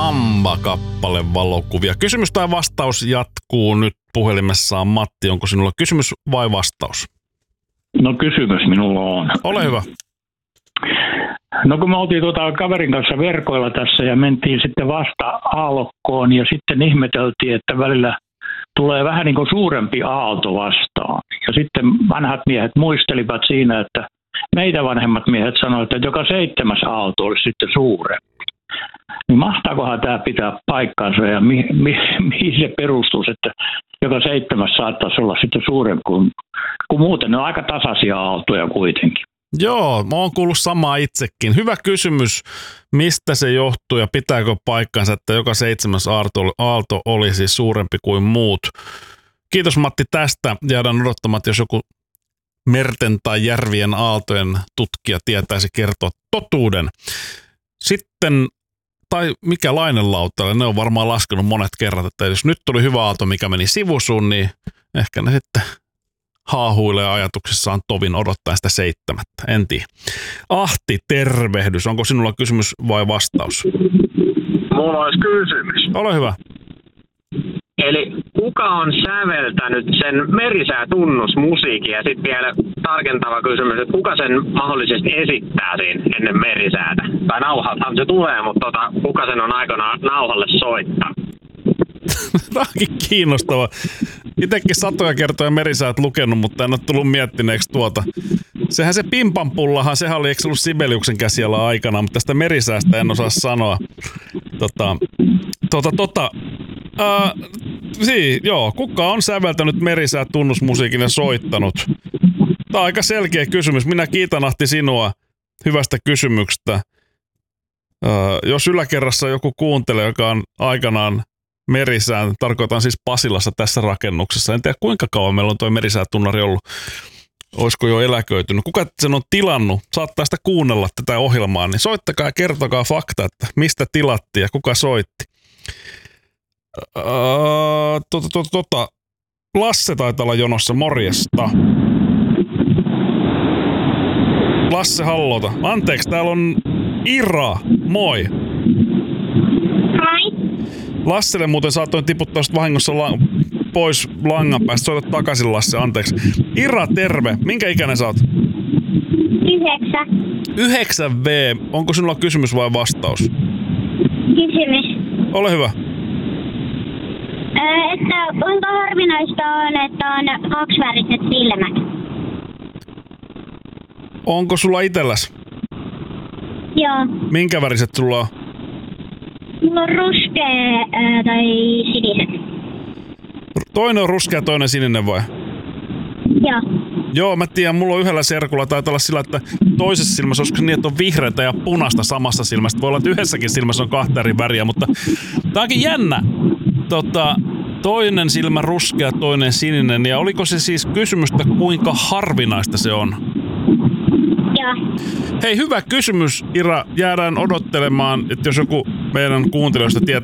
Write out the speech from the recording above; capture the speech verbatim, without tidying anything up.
Samba-kappale valokuvia. Kysymys tai vastaus jatkuu nyt puhelimessaan. Matti, onko sinulla kysymys vai vastaus? No kysymys minulla on. Ole hyvä. No kun me oltiin tuota kaverin kanssa verkoilla tässä ja mentiin sitten vasta aallokkoon ja sitten ihmeteltiin, että välillä tulee vähän niin kuin suurempi aalto vastaan. Ja sitten vanhat miehet muistelivat siinä, että meitä vanhemmat miehet sanoivat, että joka seitsemäs aalto olisi sitten suurempi. Niin mahtaakohan tämä pitää paikkaansa ja mi- mi- mihin se perustuu, että joka seitsemäs saattaisi olla sitten suurempi kuin, kuin muuten. Ne on aika tasaisia aaltoja kuitenkin. Joo, mä oon kuullut samaa itsekin. Hyvä kysymys, mistä se johtuu ja pitääkö paikkansa, että joka seitsemäs aalto, aalto olisi suurempi kuin muut. Kiitos Matti tästä. Jäädään odottamaan, että jos joku merten tai järvien aaltojen tutkija tietäisi kertoa totuuden. Sitten, tai mikä lainelautalle, ne on varmaan laskenut monet kerrat, että jos nyt tuli hyvä aalto, mikä meni sivusuun, niin ehkä ne sitten haahuilee ajatuksissaan tovin odottaa sitä seitsemättä. En tiedä. Ahti, tervehdys. Onko sinulla kysymys vai vastaus? Mulla olisi kysymys. Ole hyvä. Eli kuka on säveltänyt sen merisäätunnusmusiikin ja sitten vielä tarkentava kysymys, että kuka sen mahdollisesti esittää siinä ennen merisäätä? Tai nauhaltahan se tulee, mutta tota, kuka sen on aikanaan nauhalle soittaa? Tämä onkin kiinnostava. Itsekin satoja kertoja merisäät lukenut, mutta en ole tullut miettineeksi tuota. Sehän se Pimpanpullahan, sehän oli, eikö se ollut Sibeliuksen käsiala aikana, mutta tästä merisäästä en osaa sanoa. Tota, tota, tota. Ää, sii, joo, kuka on säveltänyt merisäät tunnusmusiikin ja soittanut? Tämä on aika selkeä kysymys. Minä kiitän Ahti sinua hyvästä kysymyksestä. Ää, jos yläkerrassa joku kuuntelee, joka on aikanaan merisään, tarkoitan siis Pasilassa tässä rakennuksessa. En tiedä kuinka kauan meillä on tuo merisäätunnari ollut. Olisiko jo eläköitynyt. Kuka sen on tilannut? Saattaa sitä kuunnella tätä ohjelmaa. Niin soittakaa ja kertokaa fakta, että mistä tilattiin ja kuka soitti. Öö, tota, tota, tota. Lasse taitaa olla jonossa. Morjesta. Lasse, hallota. Anteeksi, täällä on Ira. Moi. Lasselle muuten saatoin tiputtaa vahingossa la- pois langan päästä. Soita takaisin, Lasse, anteeksi. Ira, terve. Minkä ikäinen sä oot? Yhdeksän. Yhdeksän V. Onko sinulla kysymys vai vastaus? Kysymys. Ole hyvä. Öö, että kuinka harvinaista on, että on kaksiväriset silmät? Onko sulla itelläs? Joo. Minkä väriset sulla on? Mulla on ruskea ää, tai siniset. Toinen on ruskea, toinen sininen vai? Joo. Joo, mä tiedän, mulla on yhdellä serkulla taitaa olla sillä, että toisessa silmässä olisiko niin, että on vihreätä ja punaista samassa silmässä. Voi olla, että yhdessäkin silmässä on kahta eri väriä, mutta tää onkin jännä. Tota, toinen silmä ruskea, toinen sininen. Ja oliko se siis kysymystä, kuinka harvinaista se on? Joo. Hei, hyvä kysymys, Ira. Jäädään odottelemaan, että jos joku meidän kuuntelijoista tietää